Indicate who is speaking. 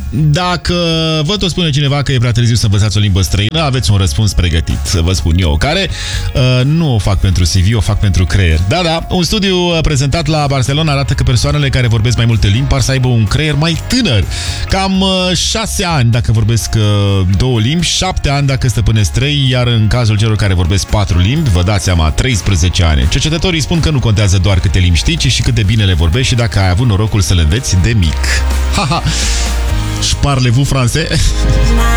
Speaker 1: Dacă vă tot spune cineva că e prea târziu să învățați o limbă străină, aveți un răspuns pregătit, să vă spun eu, care nu o fac pentru CV, o fac pentru creier. Da, un studiu prezentat la Barcelona arată că persoanele care vorbesc mai multe limbi par să aibă un creier mai tânăr. Cam 6 ani dacă vorbesc 2 limbi, 7 ani dacă stăpânesc 3, iar în cazul celor care vorbesc 4 limbi, vă dați seama, 13 ani. Cercetătorii spun că nu contează doar câte limbi știi, ci și cât de bine le vorbești și dacă ai avut norocul să le înveți de mic. Haha! Parlez-vous français?